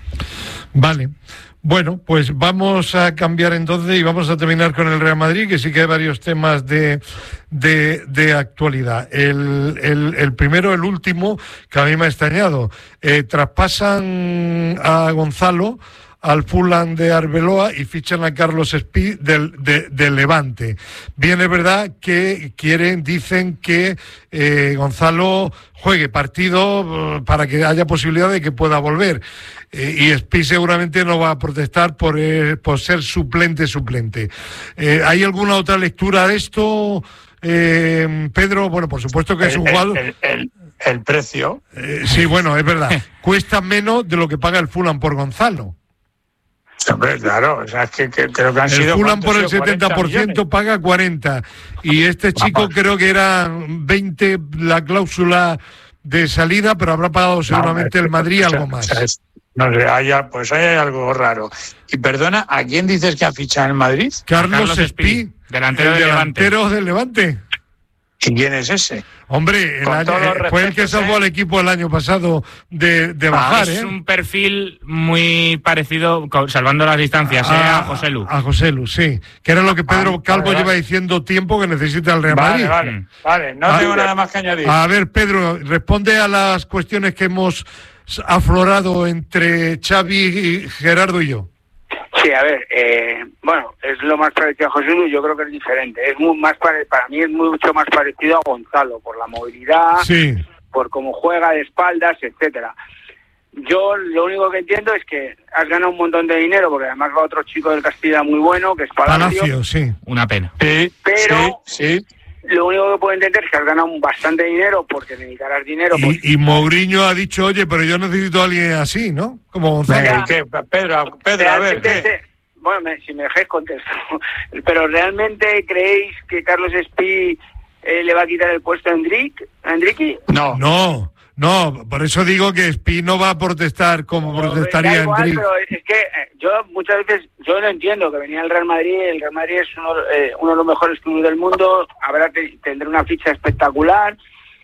Vale. Bueno, pues vamos a cambiar entonces y vamos a terminar con el Real Madrid, que sí que hay varios temas de, de, de actualidad. El, el, el primero, el último, que a mí me ha extrañado. Eh, traspasan a Gonzalo al Fulham de Arbeloa y fichan a Carlos Espí del, de, del Levante. Bien, es verdad que quieren, dicen que eh, Gonzalo juegue partido eh, para que haya posibilidad de que pueda volver. Eh, y Espí seguramente no va a protestar por, eh, por ser suplente, suplente. Eh, ¿Hay alguna otra lectura de esto, eh, Pedro? Bueno, por supuesto que es un El- jugador... El, el, el precio. Eh, sí, bueno, es verdad. Cuesta menos de lo que paga el Fulham por Gonzalo. Hombre, claro, o sea, es que, que creo que han El sido... Fulham ¿cuántos por el han sido? setenta por ciento cuarenta paga cuarenta. Y este chico Vamos. creo que era veinte la cláusula de salida, pero habrá pagado millones. seguramente No, el Madrid o sea, algo más. o sea, es- no sé, hay, a- pues ahí hay algo raro. Y perdona, ¿a quién dices que ha fichado en Madrid? Carlos, Carlos Espí, Espí, delantero el del Levante. delantero del Levante. ¿Y quién es ese? Hombre, el Con año- todos los eh, fue el que respetos, salvó ¿eh? al equipo el año pasado de, de bajar, es ¿eh? un perfil muy parecido, co- salvando las distancias, eh, a José Lu. A José Lu, sí. Que era lo que Pedro Ah, Calvo vale, lleva vale. diciendo tiempo que necesita el Real Madrid. Vale, vale, Mm. vale, no Ah, tengo nada más que añadir. A ver, Pedro, responde a las cuestiones que hemos aflorado entre Xavi, y Gerardo y yo. Sí, a ver, eh, bueno, es lo más parecido a José Luis, yo creo que es diferente. Es muy más pare- para mí es mucho más parecido a Gonzalo, por la movilidad, Sí, por cómo juega de espaldas, etcétera. Yo lo único que entiendo es que has ganado un montón de dinero, porque además va otro chico del Castilla muy bueno, que es Palacio, Palacio, sí. Una pena. Sí, pero- sí, sí. lo único que puedo entender es que has ganado un bastante dinero, porque necesitarás dinero. pues, Y, y Mourinho ha dicho, oye, pero yo necesito a alguien así, ¿no? Como Gonzalo. Venga, ¿y qué? Pedro, Pedro, a ver, realmente ¿qué? ese- bueno, me- si me dejáis contesto. Pero ¿realmente creéis que Carlos Espí eh, le va a quitar el puesto a Endrick, a Endricky? No, No, no, por eso digo que Espí no va a protestar como Da protestaría igual, Endrick. pero es que eh, yo muchas veces, yo lo entiendo, que venía el Real Madrid, el Real Madrid es uno, eh, uno de los mejores clubes del mundo, habrá te- tendrá una ficha espectacular,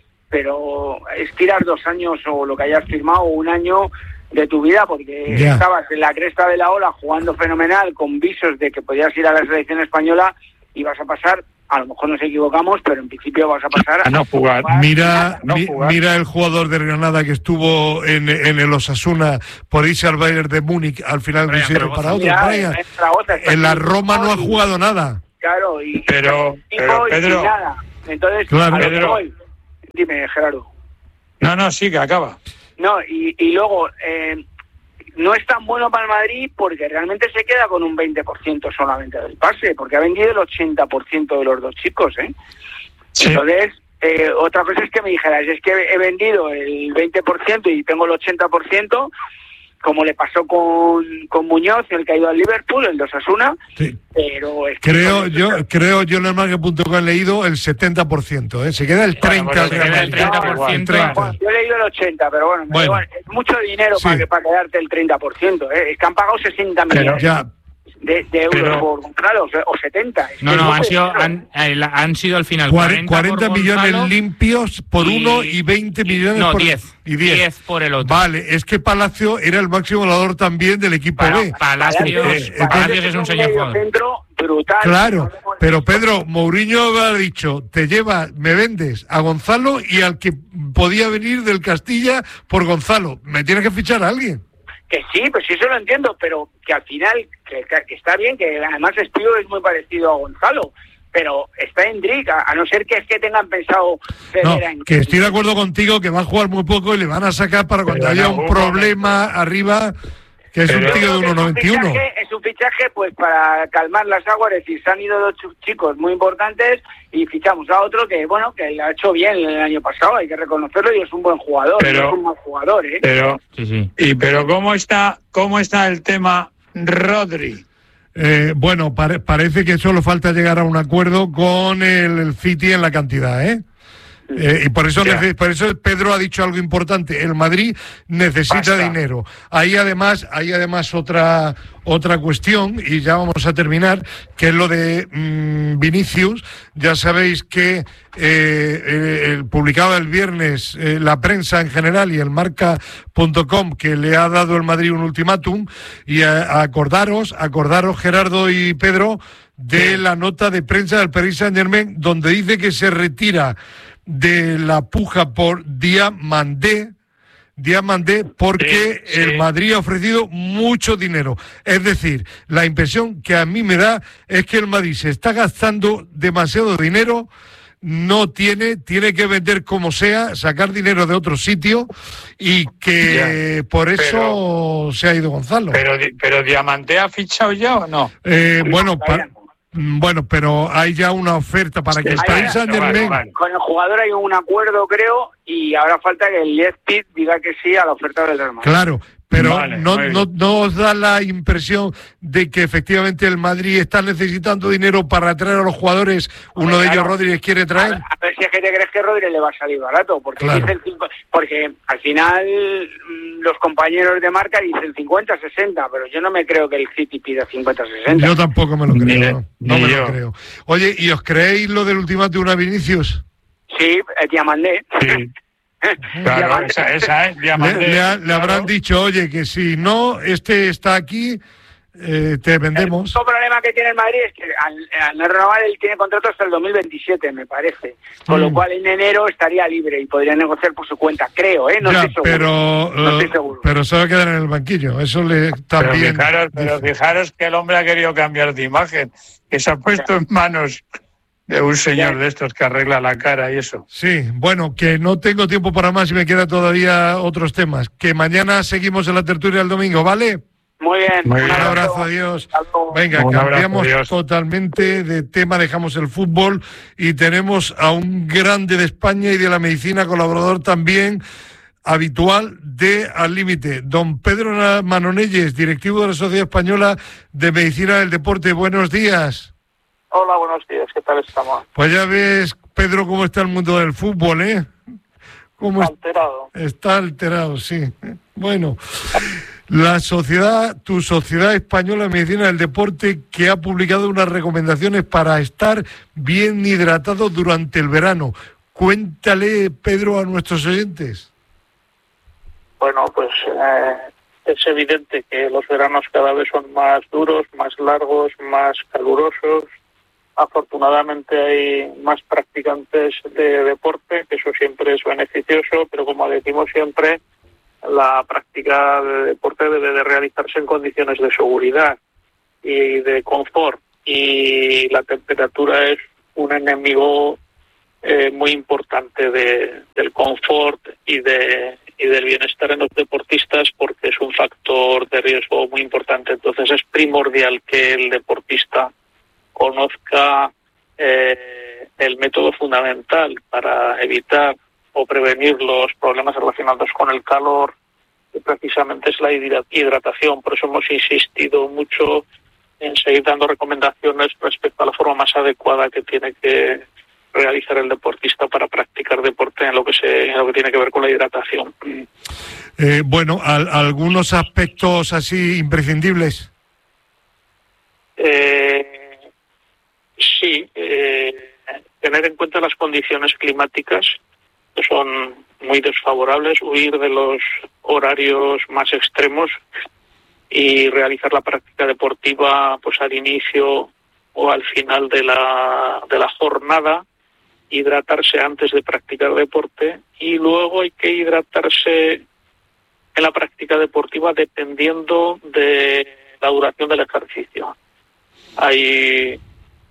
pero es tirar dos años o lo que hayas firmado, o un año de tu vida, porque Ya. estabas en la cresta de la ola jugando fenomenal, con visos de que podías ir a la selección española y vas a pasar, a lo mejor nos equivocamos, pero en principio vas a pasar a no jugar. Mira, No mi- jugar. mira el jugador de Granada que estuvo en, en el Osasuna por irse al Bayern de Múnich, al final Brian consiguieron Zaragoza. para otro. Mira, Brian. en Zaragoza está En la sin Roma no ha equipo y- jugado nada. Claro, y Pero- y pero, y sin Pedro- nada. Entonces, Claro. a lo que Pedro. voy. Dime, Gerardo. No, no, sí, que acaba. No, y, y luego, eh, no es tan bueno para el Madrid porque realmente se queda con un veinte por ciento solamente del pase, porque ha vendido el ochenta por ciento de los dos chicos, ¿eh? Sí. Entonces, eh, otra cosa es que me dijeras, es que he vendido el veinte por ciento y tengo el ochenta por ciento, como le pasó con, con Muñoz, el que ha ido al Liverpool, el de Osasuna, sí. pero... Es que creo yo, creo yo en el marca punto com he leído el setenta por ciento, ¿eh? Se queda el treinta por ciento. Bueno, se queda el treinta por ciento. No, bueno, yo he leído el ochenta, pero bueno, bueno. igual, es mucho dinero sí. para, que, para quedarte el treinta por ciento, ¿eh? Es que han pagado sesenta millones. Ya. De, de euros pero, por Gonzalo, o setenta. No, no, han sido, han, han sido al final cuarenta, cuarenta millones Gonzalo, limpios por y, uno y veinte millones no, por diez, y diez. diez por el otro. Vale, es que Palacio era el máximo goleador también del equipo Para, B. Palacios, eh, eh, Palacios es un señor jugador. Centro brutal. Claro, pero Pedro, Mourinho ha dicho, te lleva, me vendes a Gonzalo y al que podía venir del Castilla por Gonzalo. Me tienes que fichar a alguien. Que sí, pues sí, eso lo entiendo, pero que al final, que, que está bien, que además Espío es muy parecido a Gonzalo, pero está en Drick, a, a no ser que es que tengan pensado... No, en... que estoy de acuerdo contigo, que va a jugar muy poco y le van a sacar para cuando pero haya no, un problema momento. arriba, que es pero un tío de uno noventa y uno. Es un fichaje pues para calmar las aguas, es decir, se han ido dos chicos muy importantes y fichamos a otro que, bueno, que lo ha hecho bien el año pasado, hay que reconocerlo, y es un buen jugador, pero, es un buen jugador, ¿eh? Pero, sí, sí. Y, pero ¿cómo está, cómo está el tema Rodri? Eh, bueno, pare, parece que solo falta llegar a un acuerdo con el, el City en la cantidad, ¿eh? Eh, y por eso, yeah. por eso Pedro ha dicho algo importante. El Madrid necesita Basta. dinero. Hay además, hay además otra otra cuestión, y ya vamos a terminar, que es lo de mmm, Vinicius. Ya sabéis que eh, el publicado el viernes eh, la prensa en general y el marca punto com que le ha dado el Madrid un ultimátum, y a, a acordaros, acordaros Gerardo y Pedro, de la nota de prensa del Paris Saint-Germain, donde dice que se retira de la puja por Diamandé, Diamandé porque sí, sí. el Madrid ha ofrecido mucho dinero. Es decir, la impresión que a mí me da es que el Madrid se está gastando demasiado dinero, no tiene, tiene que vender como sea, sacar dinero de otro sitio, y que ya, por eso pero, se ha ido Gonzalo. Pero, pero Diamandé ha fichado ya ¿o no? Eh, bueno, para... Bueno, pero hay ya una oferta para que el Paris Saint-Germain... Vale. Con el jugador hay un acuerdo, creo, y ahora falta que el Leipzig diga que sí a la oferta del Real Madrid. Claro, pero vale, no, no, no os da la impresión de que efectivamente el Madrid está necesitando dinero para traer a los jugadores, uno Hombre, de ellos claro. Rodríguez quiere traer. A, a ver si es que te crees que Rodríguez le va a salir barato, porque claro. dicen cinco, porque al final los compañeros de marca dicen cincuenta, sesenta, pero yo no me creo que el City pida cincuenta, sesenta. Yo tampoco me lo creo, ni, no, no ni me yo. lo creo. Oye, ¿y os creéis lo del ultimátum a Vinicius? Sí, el Diamandé. Sí. Claro, esa, esa es Diamandé. Le, le, ha, le habrán dicho, oye, que si no, este está aquí, eh, te vendemos. El único problema que tiene el Madrid es que al, al no renovar, él tiene contrato hasta el dos mil veintisiete, me parece. Con mm. lo cual en enero estaría libre y podría negociar por su cuenta, creo, ¿eh? No ya, estoy seguro. Pero, no estoy seguro. Pero se va a quedar en el banquillo, eso le también... Pero fijaros, pero fijaros que el hombre ha querido cambiar de imagen, que se ha puesto en manos... de un señor de estos que arregla la cara y eso. Sí, bueno, que no tengo tiempo para más y me quedan todavía otros temas. Que mañana seguimos en la tertulia el domingo, ¿vale? Muy bien. Muy bien. Un abrazo, adiós. Venga, un cambiamos abrazo, totalmente de tema, dejamos el fútbol y tenemos a un grande de España y de la medicina, colaborador también habitual de Al Límite, don Pedro Manonelles, directivo de la Sociedad Española de Medicina del Deporte. Buenos días. Hola, buenos días, ¿qué tal estamos? Pues ya ves, Pedro, cómo está el mundo del fútbol, ¿eh? ¿Cómo está alterado. Está alterado, sí. Bueno, la sociedad, tu Sociedad Española de Medicina del Deporte, que ha publicado unas recomendaciones para estar bien hidratado durante el verano. Cuéntale, Pedro, a nuestros oyentes. Bueno, pues eh, es evidente que los veranos cada vez son más duros, más largos, más calurosos. Afortunadamente hay más practicantes de deporte, que eso siempre es beneficioso, pero como decimos siempre, la práctica de deporte debe de realizarse en condiciones de seguridad y de confort, y la temperatura es un enemigo eh, muy importante de, del confort y de y del bienestar en los deportistas, porque es un factor de riesgo muy importante. Entonces es primordial que el deportista conozca eh, el método fundamental para evitar o prevenir los problemas relacionados con el calor, que precisamente es la hidratación. Por eso hemos insistido mucho en seguir dando recomendaciones respecto a la forma más adecuada que tiene que realizar el deportista para practicar deporte en lo que se en lo que tiene que ver con la hidratación. Eh, bueno, al, algunos aspectos así imprescindibles. Eh, sí, eh, tener en cuenta las condiciones climáticas, que son muy desfavorables, huir de los horarios más extremos y realizar la práctica deportiva pues al inicio o al final de la de la jornada, hidratarse antes de practicar deporte, y luego hay que hidratarse en la práctica deportiva dependiendo de la duración del ejercicio. Hay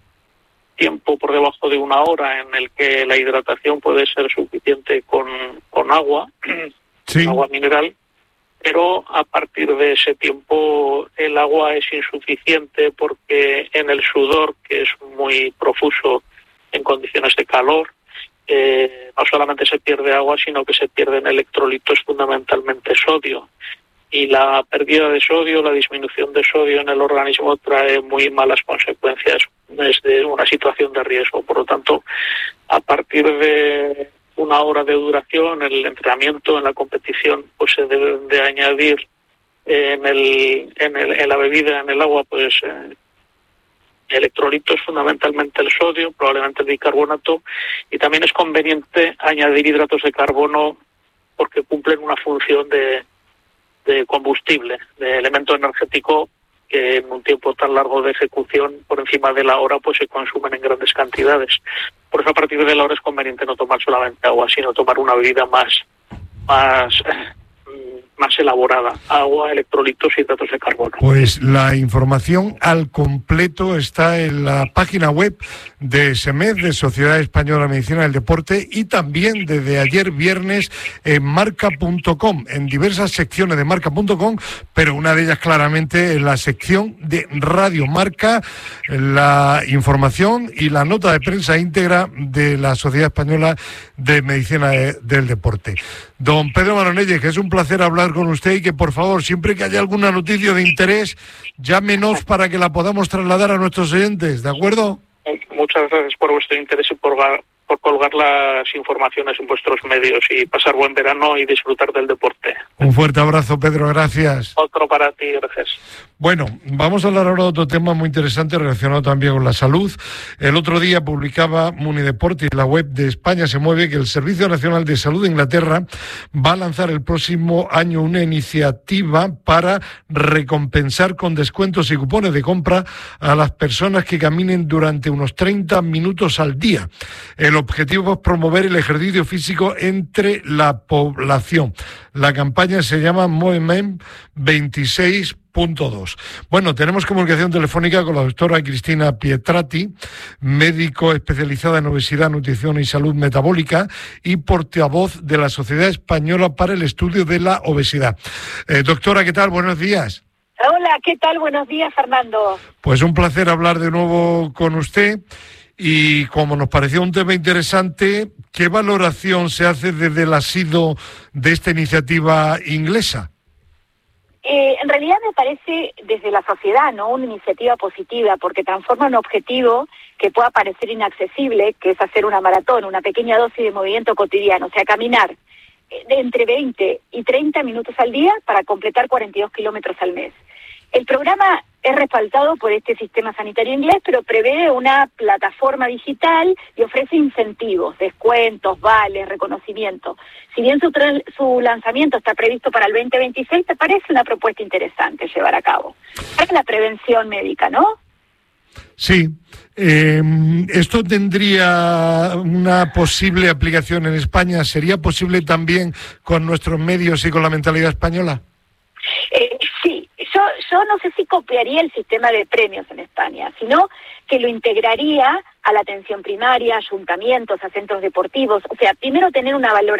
tiempo por debajo de una hora en el que la hidratación puede ser suficiente con, con agua, Sí. agua mineral, pero a partir de ese tiempo el agua es insuficiente porque en el sudor, que es muy profuso en condiciones de calor, eh, no solamente se pierde agua, sino que se pierden electrolitos, fundamentalmente sodio. Y la pérdida de sodio, la disminución de sodio en el organismo trae muy malas consecuencias desde una situación de riesgo. Por lo tanto, a partir de una hora de duración, el entrenamiento, en la competición, pues se deben de añadir en, el, en, el, en la bebida, en el agua, pues eh, electrolitos, fundamentalmente el sodio, probablemente el bicarbonato, y también es conveniente añadir hidratos de carbono porque cumplen una función de, de combustible, de elemento energético que en un tiempo tan largo de ejecución, por encima de la hora, pues se consumen en grandes cantidades. Por eso a partir de la hora es conveniente no tomar solamente agua, sino tomar una bebida más, más, más elaborada, agua, electrolitos y hidratos de carbono. Pues la información al completo está en la página web de SEMED, de Sociedad Española de Medicina del Deporte, y también desde ayer viernes en marca punto com, en diversas secciones de marca punto com, pero una de ellas claramente en la sección de Radio Marca, la información y la nota de prensa íntegra de la Sociedad Española de Medicina de, del Deporte. Don Pedro Maronelles, que es un placer hablar con usted y que por favor, siempre que haya alguna noticia de interés, llámenos para que la podamos trasladar a nuestros oyentes, ¿de acuerdo? Muchas gracias por vuestro interés y por, por colgar las informaciones en vuestros medios, y pasar buen verano y disfrutar del deporte. Un fuerte abrazo, Pedro, gracias. Otro para ti, gracias. Bueno, vamos a hablar ahora de otro tema muy interesante relacionado también con la salud. El otro día publicaba Munideporte y la web de España se mueve que el Servicio Nacional de Salud de Inglaterra va a lanzar el próximo año una iniciativa para recompensar con descuentos y cupones de compra a las personas que caminen durante unos treinta minutos al día. El objetivo es promover el ejercicio físico entre la población. La campaña se llama Movement veintiséis punto dos. Bueno, tenemos comunicación telefónica con la doctora Cristina Pietrati, médico especializada en obesidad, nutrición y salud metabólica y portavoz de la Sociedad Española para el Estudio de la Obesidad. Eh, doctora, ¿qué tal? Buenos días. Hola, ¿qué tal? Buenos días, Fernando. Pues un placer hablar de nuevo con usted. Y como nos pareció un tema interesante, ¿qué valoración se hace desde el asido de esta iniciativa inglesa? Eh, en realidad me parece desde la sociedad, ¿no?, una iniciativa positiva, porque transforma un objetivo que pueda parecer inaccesible, que es hacer una maratón, una pequeña dosis de movimiento cotidiano, o sea, caminar de entre veinte y treinta minutos al día para completar cuarenta y dos kilómetros al mes. El programa es respaldado por este sistema sanitario inglés, pero prevé una plataforma digital y ofrece incentivos, descuentos, vales, reconocimiento. Si bien su, su lanzamiento está previsto para el veinte veintiséis, me parece una propuesta interesante llevar a cabo. Es la prevención médica, ¿no? Sí. Eh, ¿Esto tendría una posible aplicación en España? ¿Sería posible también con nuestros medios y con la mentalidad española? Eh, sí. Yo, yo no sé si copiaría el sistema de premios en España, sino que lo integraría a la atención primaria, a ayuntamientos, a centros deportivos. O sea, primero tener una valoración